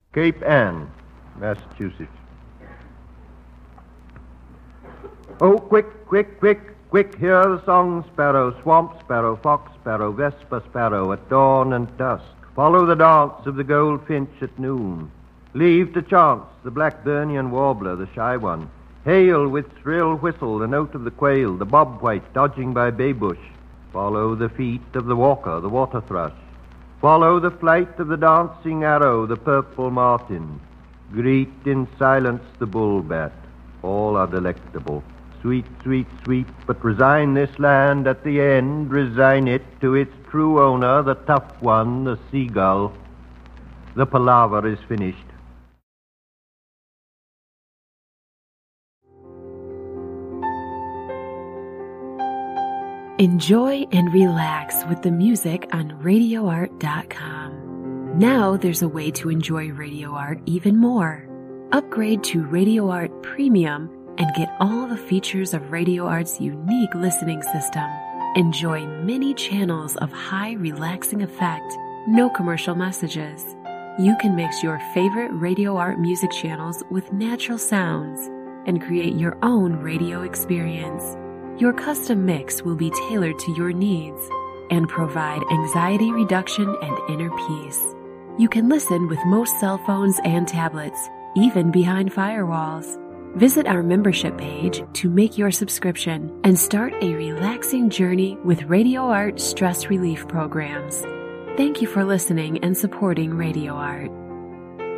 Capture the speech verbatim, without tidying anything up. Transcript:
Cape Ann, Massachusetts. Oh, quick, quick, quick, quick, hear the song sparrow, swamp sparrow, fox sparrow, vesper sparrow, at dawn and dusk. Follow the dance of the goldfinch at noon. Leave to chance the blackburnian warbler, the shy one. Hail with shrill whistle the note of the quail, the bobwhite dodging by baybush. Follow the feet of the walker, the water thrush. Follow the flight of the dancing arrow, the purple martin. Greet in silence the bull-bat. All are delectable. Sweet, sweet, sweet, but resign this land at the end, resign it to its true owner, the tough one, the seagull. The palaver is finished. Enjoy and relax with the music on radio art dot com. Now there's a way to enjoy Radio Art even more. Upgrade to Radio Art Premium and get all the features of Radio Art's unique listening system. Enjoy many channels of high relaxing effect, no commercial messages. You can mix your favorite Radio Art music channels with natural sounds and create your own radio experience. Your custom mix will be tailored to your needs and provide anxiety reduction and inner peace. You can listen with most cell phones and tablets, even behind firewalls. Visit our membership page to make your subscription and start a relaxing journey with Radio Art stress relief programs. Thank you for listening and supporting Radio Art.